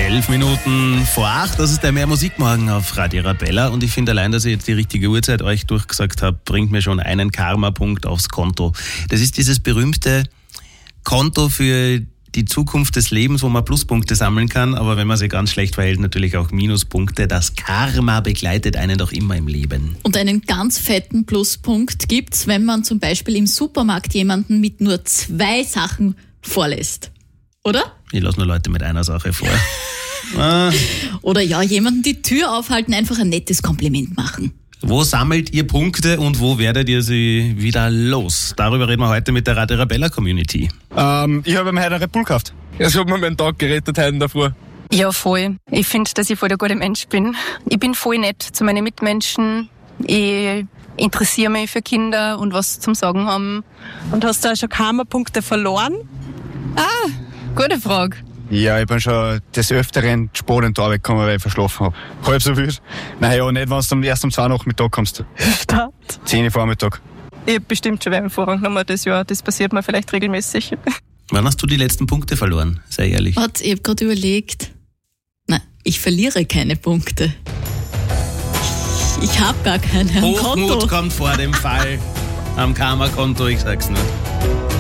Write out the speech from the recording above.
11 Minuten vor 8, das ist der Mehr Musikmorgen auf Radio Arabella und ich finde allein, dass ich jetzt die richtige Uhrzeit euch durchgesagt habe, bringt mir schon einen Karma-Punkt aufs Konto. Das ist dieses berühmte Konto für die Zukunft des Lebens, wo man Pluspunkte sammeln kann, aber wenn man sich ganz schlecht verhält, natürlich auch Minuspunkte. Das Karma begleitet einen doch immer im Leben. Und einen ganz fetten Pluspunkt gibt's, wenn man zum Beispiel im Supermarkt jemanden mit nur 2 Sachen vorlässt. Oder? Ich lasse nur Leute mit einer Sache vor. Oder ja, jemanden die Tür aufhalten, einfach ein nettes Kompliment machen. Wo sammelt ihr Punkte und wo werdet ihr sie wieder los? Darüber reden wir heute mit der Radio Arabella Community. Ich habe mir heute einen Red Bull gekauft. Das hat mir meinen Tag gerettet heute davor. Ja, voll. Ich finde, dass ich voll der gute Mensch bin. Ich bin voll nett zu meinen Mitmenschen. Ich interessiere mich für Kinder und was sie zum Sagen haben. Und hast du auch schon Karma-Punkte verloren? Gute Frage. Ja, ich bin schon des Öfteren spät in die Arbeit gekommen, weil ich verschlafen habe. Halb so wild. Naja, nicht, wenn du erst um 2 Nachmittag kommst. Start. 10 Vormittag. Ich habe bestimmt schon einen Vorrang genommen das Jahr. Das passiert mir vielleicht regelmäßig. Wann hast du die letzten Punkte verloren? Sei ehrlich. Warte, ich habe gerade überlegt. Nein, ich verliere keine Punkte. Ich habe gar keine am Konto. Hochmut kommt vor dem Fall am Karma-Konto, ich sag's nur.